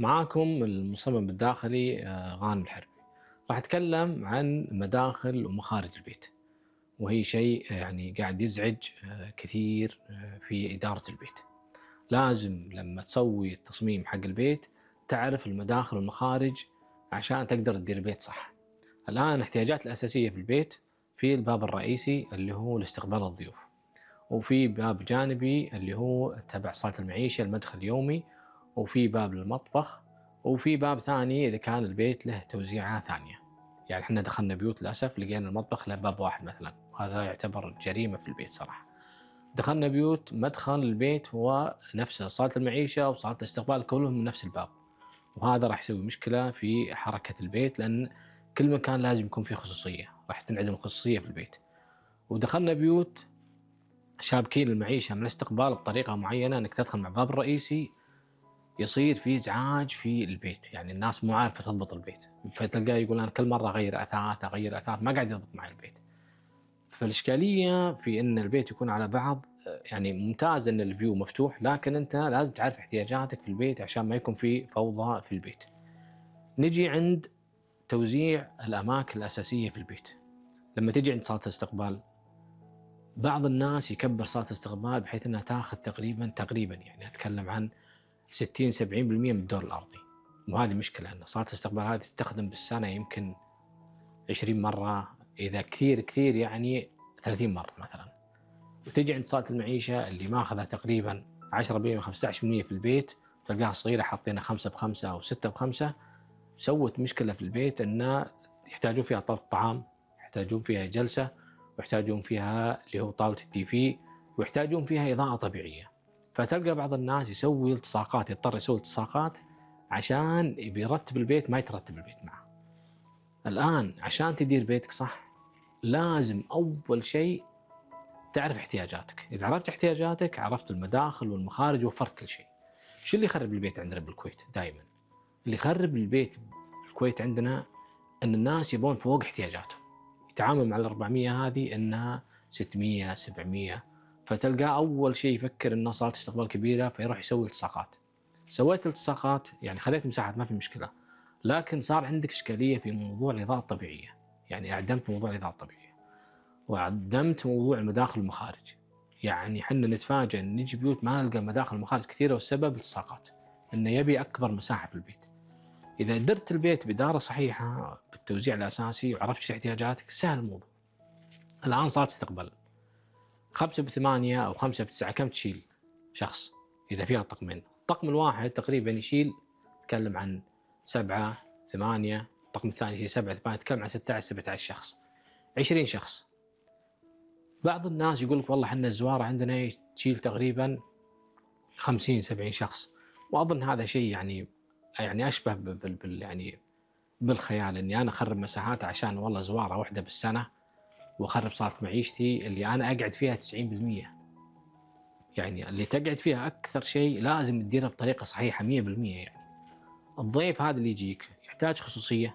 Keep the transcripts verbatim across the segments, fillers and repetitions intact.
معاكم المصمم الداخلي آه، غانم الحربي. راح أتكلم عن مداخل ومخارج البيت، وهي شيء آه، يعني قاعد يزعج آه، كثير آه، في إدارة البيت. لازم لما تسوي التصميم حق البيت تعرف المداخل والمخارج عشان تقدر تدير البيت صح. الآن الاحتياجات الأساسية في البيت في الباب الرئيسي اللي هو لاستقبال الضيوف، وفي باب جانبي اللي هو تبع صالة المعيشة المدخل اليومي، وفي باب للمطبخ، وفي باب ثاني إذا كان البيت له توزيعة ثانية. يعني احنا دخلنا بيوت للأسف لقينا المطبخ له باب واحد مثلا، وهذا يعتبر جريمة في البيت صراحة. دخلنا بيوت مدخل البيت هو نفسه صالة المعيشة وصالة الاستقبال كلهم من نفس الباب، وهذا راح يسوي مشكلة في حركة البيت، لأن كل مكان لازم يكون فيه خصوصية، راح تنعدم الخصوصية في البيت. ودخلنا بيوت شابكين المعيشة من الاستقبال بطريقة معينة، انك تدخل مع الباب الرئيسي يصير في ازعاج في البيت، يعني الناس مو عارفة تضبط البيت، فتلقاه يقول انا كل مرة اغير اثاث اغير اثاث ما قاعد يضبط معي البيت. فالاشكالية في ان البيت يكون على بعض، يعني ممتاز ان الفيو مفتوح، لكن انت لازم تعرف احتياجاتك في البيت عشان ما يكون في فوضى في البيت. نجي عند توزيع الاماكن الاساسية في البيت. لما تجي عند صالة الاستقبال، بعض الناس يكبر صالة الاستقبال بحيث انها تاخذ تقريبا تقريبا يعني اتكلم عن ستين سبعين بالمئة من الدور الارضي، وهذه مشكلة ان صالة الاستقبال هذه تستخدم بالسنة يمكن عشرين مرة، اذا كثير كثير يعني ثلاثين مرة مثلا. وتجي عند صالة المعيشة اللي ماخذها تقريبا عشرة بالمئة خمسة عشر بالمئة في البيت، تلقاها صغيرة حاطينها خمسة بخمسة او ستة بخمسة. سوت مشكلة في البيت ان يحتاجون فيها طاولة طعام، يحتاجون فيها جلسة، ويحتاجون فيها اللي هو طاولة التي في، ويحتاجون فيها إضاءة طبيعية. فتلقى بعض الناس يسوي التصاقات، يضطر يسوي التصاقات عشان يبي يرتب البيت ما يترتب البيت معه. الآن عشان تدير بيتك صح لازم أول شيء تعرف احتياجاتك. إذا عرفت احتياجاتك عرفت المداخل والمخارج وفرت كل شيء. شو اللي يخرب البيت عندنا بالكويت دائما؟ اللي يخرب البيت بالكويت عندنا أن الناس يبون فوق احتياجاتهم، يتعامل مع الأربعمية هذه إنها ستمية سبعمية، فتلقى أول شيء يفكر إنه صارت استقبال كبيرة فيروح يسوي التصاقات. سويت التصاقات يعني خذيت مساحات ما في مشكلة، لكن صار عندك إشكالية في موضوع الإضاءة الطبيعية، يعني أعدمت موضوع الإضاءة الطبيعية وعدمت موضوع المداخل والمخارج. يعني حنا نتفاجئ إن نجي بيوت ما نلقى مداخل ومخارج كثيرة، والسبب التصاقات، إنه يبي أكبر مساحة في البيت. إذا درت البيت بإدارة صحيحة بالتوزيع الأساسي وعرفت احتياجاتك سهل الموضوع. الآن صارت استقبال خمسة بثمانية أو خمسة بتسعة، كم تشيل شخص إذا فيها طقمين؟ الطقم الواحد تقريبا يشيل تكلم عن سبعة ثمانية، الطقم الثاني يشيل سبعة ثمانية، تكلم عن ستة عشر سبعة عشر شخص، عشرين شخص. بعض الناس يقول لك والله حنا الزوارة عندنا تشيل تقريبا خمسين سبعين شخص، وأظن هذا شيء يعني يعني أشبه بال بال يعني بالخيال، إني أنا أخرب مساحات عشان والله زوارة واحدة بالسنة، وأخرب صالة معيشتي اللي أنا أقعد فيها تسعين بالمئة. يعني اللي تقعد فيها أكثر شيء لازم تديرها بطريقة صحيحة مية بالمية. يعني الضيف هذا اللي يجيك يحتاج خصوصية،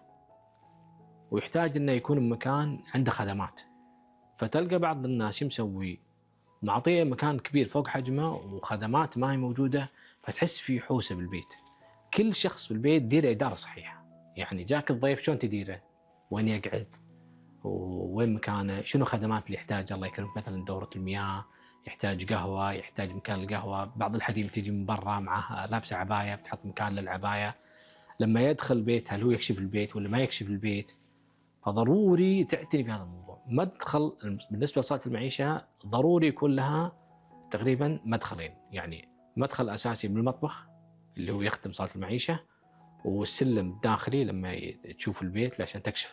ويحتاج إنه يكون بمكان عنده خدمات. فتلقى بعض الناس مسوي معطيه مكان كبير فوق حجمه وخدمات ما هي موجودة، فتحس في حوسة بالبيت. كل شخص في البيت ديره إدارة صحيحة. يعني جاك الضيف شلون تديره؟ وين يقعد؟ وين مكانه؟ شنو خدمات اللي يحتاج؟ الله يكرمك مثلا دورة المياه، يحتاج قهوة، يحتاج مكان القهوة. بعض الحريم تجي من برا معها لابسة عباية بتحط مكان للعباية. لما يدخل البيت هل هو يكشف البيت ولا ما يكشف البيت؟ فضروري تعتني في هذا الموضوع. مدخل بالنسبة لصالة المعيشة ضروري يكون لها تقريبا مدخلين، يعني مدخل أساسي من المطبخ اللي هو يخدم صالة المعيشة، والسلم الداخلي لما تشوف البيت عشان تكشف